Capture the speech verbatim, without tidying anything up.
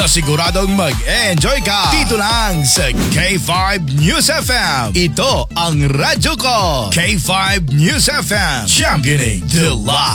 na siguradong mag-enjoy ka. Dito lang sa K five News F M. Ito ang radyo ko. K five News F M. Championing the light.